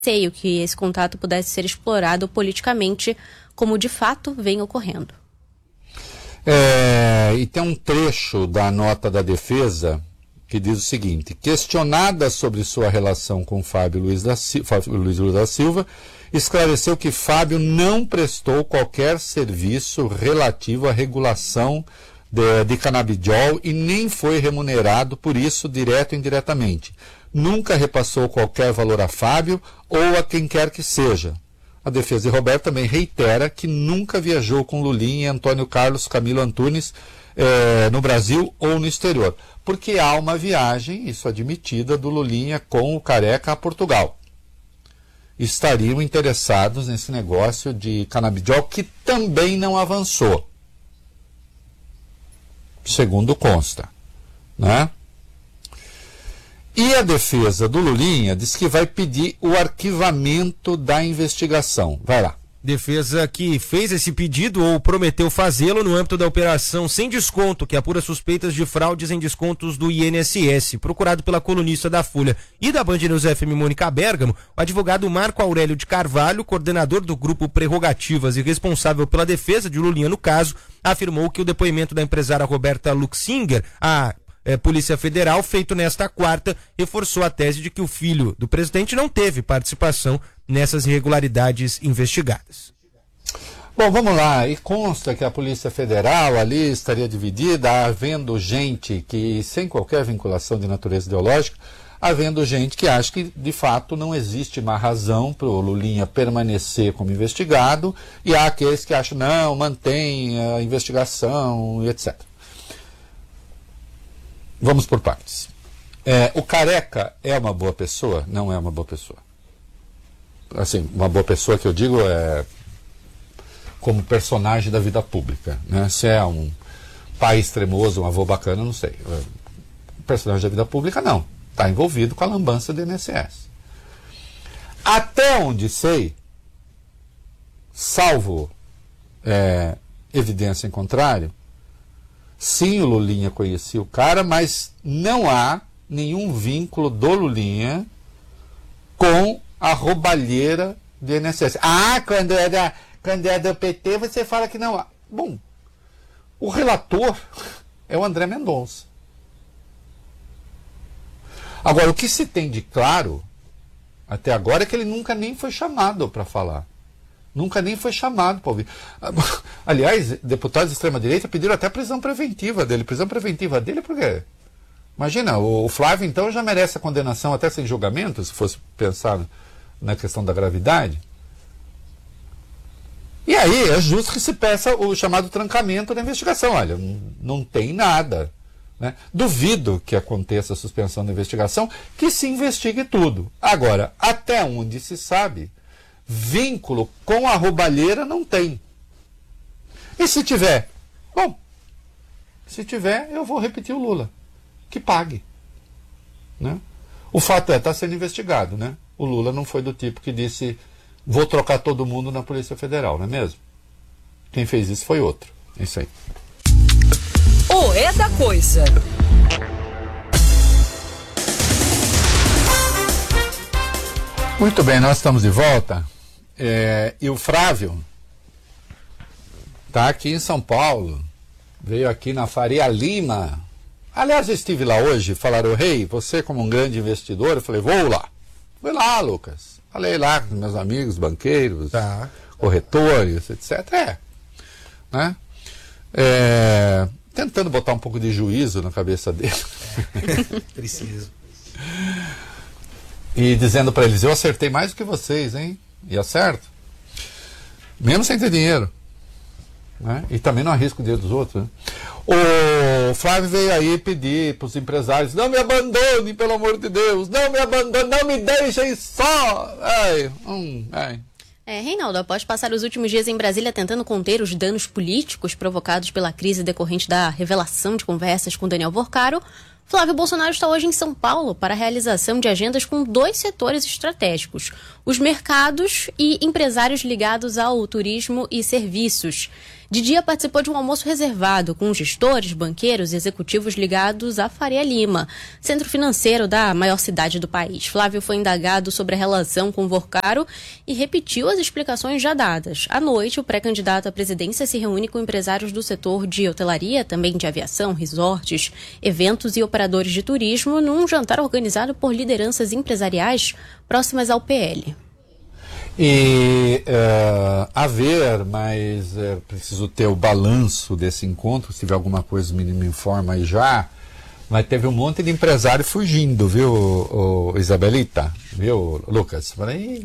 receio que esse contato pudesse ser explorado politicamente, como de fato vem ocorrendo. E tem um trecho da nota da defesa que diz o seguinte: questionada sobre sua relação com Fábio Luiz da Silva, esclareceu que Fábio não prestou qualquer serviço relativo à regulação de canabidiol e nem foi remunerado por isso, direto ou indiretamente. Nunca repassou qualquer valor a Fábio ou a quem quer que seja. A defesa de Roberto também reitera que nunca viajou com Lulinha e Antônio Carlos Camilo Antunes no Brasil ou no exterior, porque há uma viagem, isso admitida, do Lulinha com o Careca a Portugal. Estariam interessados nesse negócio de canabidiol que também não avançou, segundo consta, né? E a defesa do Lulinha diz que vai pedir o arquivamento da investigação. Vai lá. Defesa que fez esse pedido ou prometeu fazê-lo no âmbito da operação Sem Desconto, que apura suspeitas de fraudes em descontos do INSS. Procurado pela colunista da Folha e da Band News FM Mônica Bergamo, o advogado Marco Aurélio de Carvalho, coordenador do grupo Prerrogativas e responsável pela defesa de Lulinha no caso, afirmou que o depoimento da empresária Roberta Luxinger, a Polícia Federal, feito nesta quarta, reforçou a tese de que o filho do presidente não teve participação nessas irregularidades investigadas. Bom, vamos lá. E consta que a Polícia Federal ali estaria dividida, havendo gente que, sem qualquer vinculação de natureza ideológica, havendo gente que acha que, de fato, não existe uma razão para o Lulinha permanecer como investigado, e há aqueles que acham, não, mantém a investigação e etc. Vamos por partes. O Careca é uma boa pessoa? Não é uma boa pessoa. Assim, uma boa pessoa que eu digo como personagem da vida pública, né? Se é um pai extremoso, um avô bacana, não sei. Personagem da vida pública, não. Está envolvido com a lambança do INSS. Até onde sei, salvo evidência em contrário, sim, o Lulinha conhecia o cara, mas não há nenhum vínculo do Lulinha com a roubalheira do INSS. Quando é do PT, você fala que não há. Bom, o relator é o André Mendonça. Agora, o que se tem de claro até agora é que ele nunca nem foi chamado para falar. Nunca nem foi chamado para ouvir. Aliás, deputados de extrema-direita pediram até prisão preventiva dele. Prisão preventiva dele por quê? Imagina, o Flávio então já merece a condenação até sem julgamento, se fosse pensar na questão da gravidade. E aí é justo que se peça o chamado trancamento da investigação. Olha, não tem nada, né? Duvido que aconteça a suspensão da investigação, que se investigue tudo. Agora, até onde se sabe, vínculo com a roubalheira não tem. E se tiver? Bom, se tiver, eu vou repetir o Lula. Que pague. Né? O fato está sendo investigado, né? O Lula não foi do tipo que disse, vou trocar todo mundo na Polícia Federal, não é mesmo? Quem fez isso foi outro. É isso aí. O É da Coisa. Muito bem, nós estamos de volta. E o Flávio está aqui em São Paulo. Veio aqui na Faria Lima. Aliás, eu estive lá hoje, falaram, Rei, você como um grande investidor, eu falei, vou lá. Fui lá, Lucas. Falei lá com meus amigos, banqueiros, corretores, etc. Né? Tentando botar um pouco de juízo na cabeça dele. Preciso. E dizendo para eles, eu acertei mais do que vocês, hein? E acerto. Mesmo sem ter dinheiro. Né? E também não arrisco o dinheiro dos outros. Né? O Flávio veio aí pedir para os empresários, não me abandonem, pelo amor de Deus, não me abandonem, não me deixem só. Reinaldo, após passar os últimos dias em Brasília tentando conter os danos políticos provocados pela crise decorrente da revelação de conversas com Daniel Porcaro, Flávio Bolsonaro está hoje em São Paulo para a realização de agendas com 2 setores estratégicos: os mercados e empresários ligados ao turismo e serviços. De dia participou de um almoço reservado com gestores, banqueiros e executivos ligados à Faria Lima, centro financeiro da maior cidade do país. Flávio foi indagado sobre a relação com o Vocaro e repetiu as explicações já dadas. À noite, o pré-candidato à presidência se reúne com empresários do setor de hotelaria, também de aviação, resorts, eventos e operadores de turismo, num jantar organizado por lideranças empresariais próximas ao PL. E mas preciso ter o balanço desse encontro. Se tiver alguma coisa, me informa aí já. Mas teve um monte de empresário fugindo, viu, Isabelita? Viu, Lucas? Falei,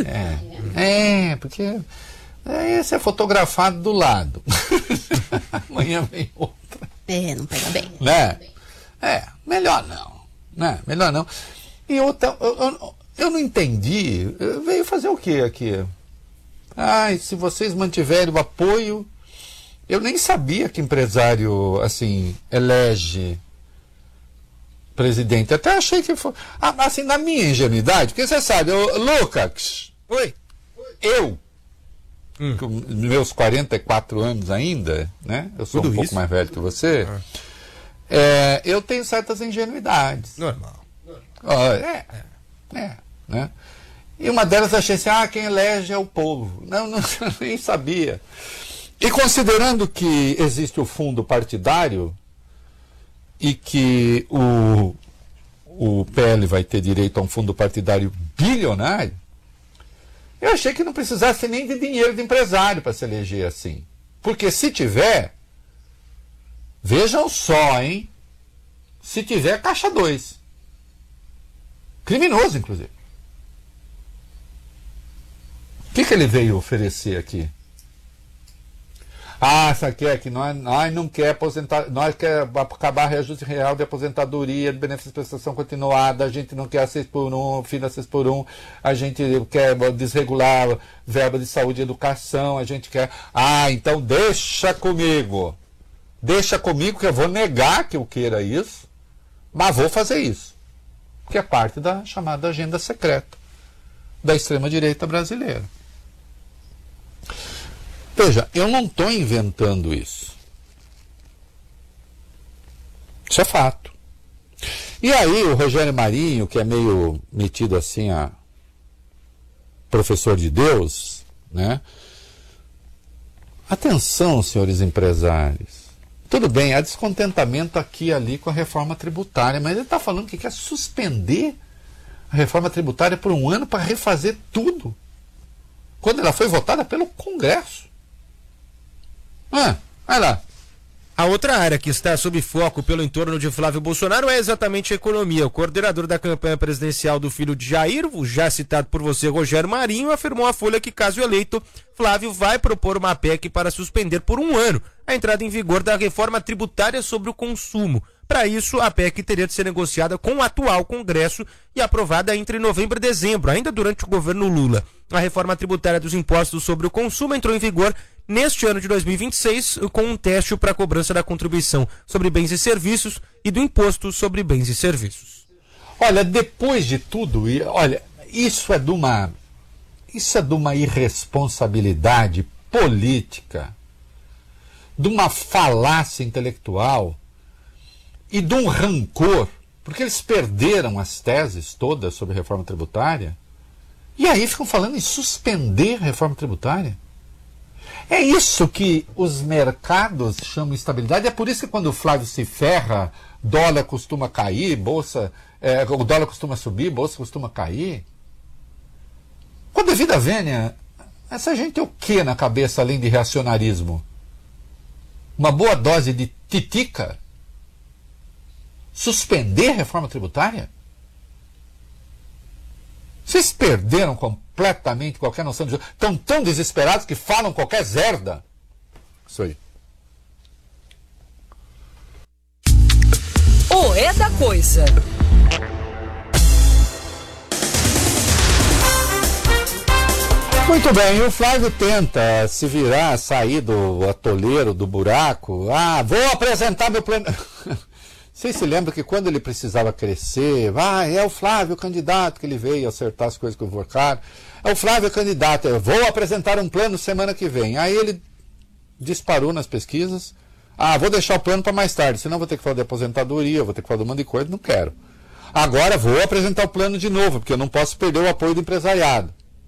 porque esse é fotografado do lado. Amanhã vem outra. Não pega bem. Né? Melhor não. Né? Melhor não. E outra... Eu não entendi. Veio fazer o quê aqui? Se vocês mantiverem o apoio... Eu nem sabia que empresário, assim, elege presidente. Até achei que foi... assim, na minha ingenuidade, porque você sabe, Lucas... Oi. Eu, com meus 44 anos ainda, né? Eu sou Tudo um pouco isso? mais velho que você. Eu tenho certas ingenuidades. Normal. Né? E uma delas achei assim, quem elege é o povo. Não, nem sabia. E considerando que existe o fundo partidário e que o PL vai ter direito a um fundo partidário bilionário, eu achei que não precisasse nem de dinheiro de empresário para se eleger assim. Porque se tiver, vejam só, hein? Se tiver, caixa 2. Criminoso, inclusive. O que ele veio oferecer aqui? Sabe que é que nós não quer aposentar, nós quer acabar o reajuste real de aposentadoria, de benefício de prestação continuada, a gente não quer 6x1, fim da 6x1, a gente quer desregular verba de saúde e educação, a gente quer... então deixa comigo que eu vou negar que eu queira isso, mas vou fazer isso, que é parte da chamada agenda secreta da extrema-direita brasileira. Veja, eu não estou inventando isso. Isso é fato. E aí o Rogério Marinho, que é meio metido assim a professor de Deus, né? Atenção, senhores empresários. Tudo bem, há descontentamento aqui e ali com a reforma tributária, mas ele está falando que quer suspender a reforma tributária por 1 ano para refazer tudo, quando ela foi votada pelo Congresso. Vai lá. A outra área que está sob foco pelo entorno de Flávio Bolsonaro é exatamente a economia. O coordenador da campanha presidencial do filho de Jair, o já citado por você, Rogério Marinho, afirmou à Folha que, caso eleito, Flávio vai propor uma PEC para suspender por 1 ano a entrada em vigor da reforma tributária sobre o consumo. Para isso, a PEC teria de ser negociada com o atual Congresso e aprovada entre novembro e dezembro, ainda durante o governo Lula. A reforma tributária dos impostos sobre o consumo entrou em vigor neste ano de 2026, com um teste para a cobrança da contribuição sobre bens e serviços e do imposto sobre bens e serviços. Olha, depois de tudo, isso é de uma irresponsabilidade política, de uma falácia intelectual e de um rancor, porque eles perderam as teses todas sobre reforma tributária, e aí ficam falando em suspender a reforma tributária. É isso que os mercados chamam de estabilidade. É por isso que quando o Flávio se ferra, dólar costuma cair, o dólar costuma subir, bolsa costuma cair. Quando é vida vênia, essa gente tem o que na cabeça além de reacionarismo? Uma boa dose de titica? Suspender a reforma tributária? Vocês perderam completamente qualquer noção de jogo. Estão tão desesperados que falam qualquer zerda. Isso aí. O É da Coisa. Muito bem, o Flávio tenta se virar, sair do atoleiro, do buraco. Vou apresentar meu plano. Vocês se lembram que quando ele precisava crescer, é o Flávio candidato, que ele veio acertar as coisas com o Vorcar, é o Flávio candidato, eu vou apresentar um plano semana que vem. Aí ele disparou nas pesquisas, vou deixar o plano para mais tarde, senão vou ter que falar de aposentadoria, vou ter que falar de um monte de coisa, não quero. Agora vou apresentar o plano de novo, porque eu não posso perder o apoio do empresariado.